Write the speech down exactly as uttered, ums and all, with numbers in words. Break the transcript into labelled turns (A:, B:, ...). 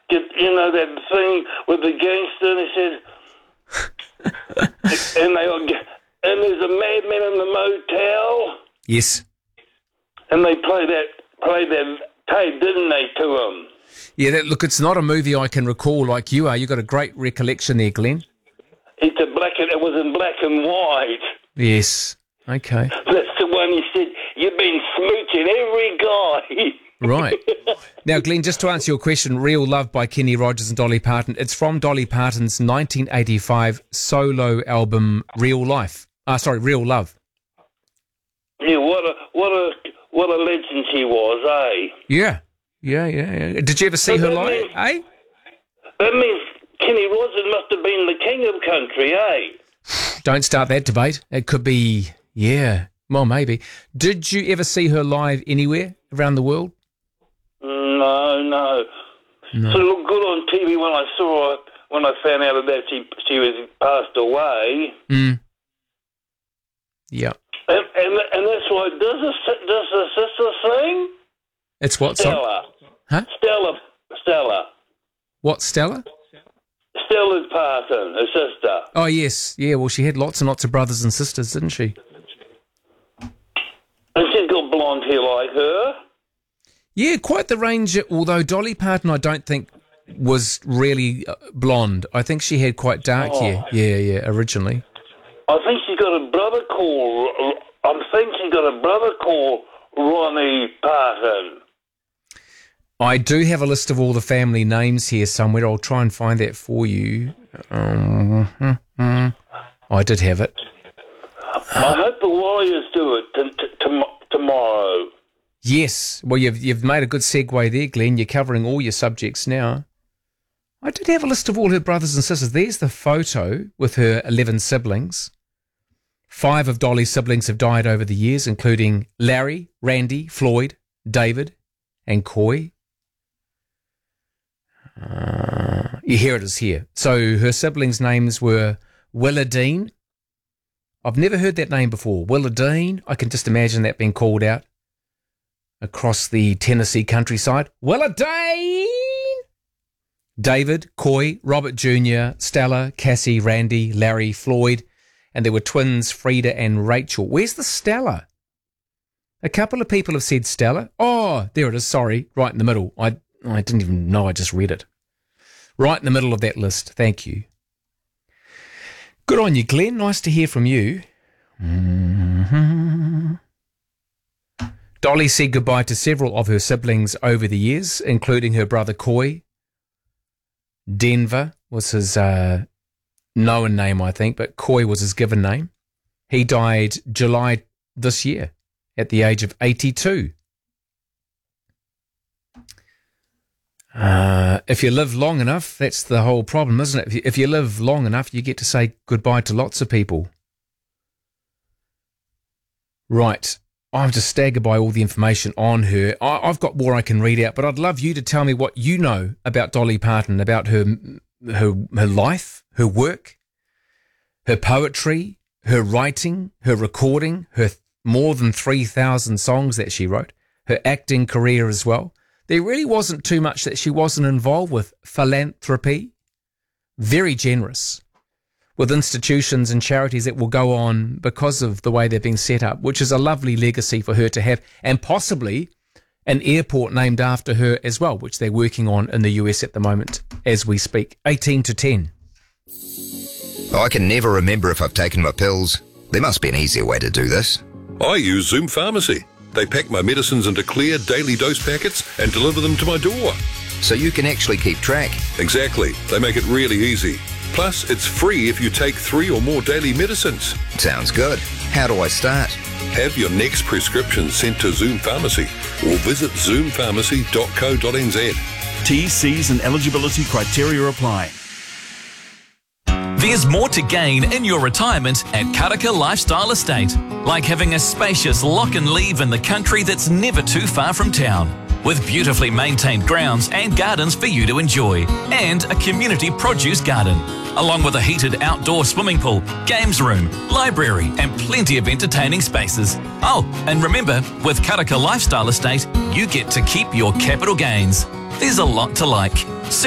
A: get, you know, that thing with the gangster, and he said, and they all get, and there's a madman in the motel.
B: Yes.
A: And they played that, played that tape, didn't they, to him?
B: Yeah, that, look, it's not a movie I can recall like you are. You've got a great recollection there, Glenn.
A: It's a black and, it was in black and white.
B: Yes. Okay.
A: That's the one he said, you've been smooching every guy.
B: Right. Now, Glenn, just to answer your question, Real Love by Kenny Rogers and Dolly Parton, it's from Dolly Parton's nineteen eighty-five solo album, Real Life. Ah, sorry, Real Love.
A: Yeah, what a, what a, what a legend she was, eh?
B: Yeah. Yeah, yeah, yeah. Did you ever see
A: But
B: her
A: that
B: live,
A: means-
B: eh?
A: That means Kenny Rogers must have been the king of country, eh?
B: Don't start that debate. It could be, yeah, well, maybe. Did you ever see her live anywhere around the world?
A: No, no.
B: No.
A: So it looked good on T V when I saw her, when I found out that she she was passed away.
B: Mm. Yeah.
A: And, and and that's why, does the, does the sister sing?
B: It's what, sorry?
A: Stella.
B: Huh?
A: Stella. Stella.
B: What, Stella?
A: Stella's Parton, her sister.
B: Oh, yes. Yeah, well, she had lots and lots of brothers and sisters, didn't she?
A: And she's got blonde hair like her.
B: Yeah, quite the range, although Dolly Parton I don't think was really uh, blonde. I think she had quite dark
A: Oh.
B: hair. Yeah, yeah, originally.
A: I think she's got a brother called, I think she's got a brother called Ronnie Parton.
B: I do have a list of all the family names here somewhere. I'll try and find that for you. Um, I did have it.
A: I hope the Warriors do it t- t- tom- tomorrow.
B: Yes. Well, you've you've made a good segue there, Glenn. You're covering all your subjects now. I did have a list of all her brothers and sisters. There's the photo with her eleven siblings. Five of Dolly's siblings have died over the years, including Larry, Randy, Floyd, David, and Coy. Uh, yeah, here it is here. So her siblings' names were Willardine. I've never heard that name before. Willardine. I can just imagine that being called out across the Tennessee countryside. Willardine! David, Coy, Robert Junior, Stella, Cassie, Randy, Larry, Floyd, and there were twins, Frida and Rachel. Where's the Stella? A couple of people have said Stella. Oh, there it is. Sorry, right in the middle. I I didn't even know. I just read it. Right in the middle of that list. Thank you. Good on you, Glenn. Nice to hear from you. Mm-hmm. Dolly said goodbye to several of her siblings over the years, including her brother Coy. Denver was his uh, known name, I think, but Coy was his given name. He died July this year at the age of eighty-two. Uh, if you live long enough, that's the whole problem, isn't it? If you, if you live long enough, you get to say goodbye to lots of people. Right. I'm just staggered by all the information on her. I, I've got more I can read out, but I'd love you to tell me what you know about Dolly Parton, about her, her, her life, her work, her poetry, her writing, her recording, her th- more than three thousand songs that she wrote, her acting career as well. There really wasn't too much that she wasn't involved with. Philanthropy, very generous, with institutions and charities that will go on because of the way they're being set up, which is a lovely legacy for her to have, and possibly an airport named after her as well, which they're working on in the U S at the moment as we speak. eighteen to ten.
C: I can never remember if I've taken my pills. There must be an easier way to do this.
D: I use Zoom Pharmacy. They pack my medicines into clear daily dose packets and deliver them to my door.
C: So you can actually keep track.
D: Exactly. They make it really easy. Plus, it's free if you take three or more daily medicines.
C: Sounds good. How do I start?
D: Have your next prescription sent to Zoom Pharmacy or visit zoom pharmacy dot co dot n z.
E: T, C's and eligibility criteria apply.
F: There's more to gain in your retirement at Karaka Lifestyle Estate, like having a spacious lock and leave in the country that's never too far from town, with beautifully maintained grounds and gardens for you to enjoy, and a community produce garden, along with a heated outdoor swimming pool, games room, library, and plenty of entertaining spaces. Oh, and remember, with Karaka Lifestyle Estate, you get to keep your capital gains. There's a lot to like.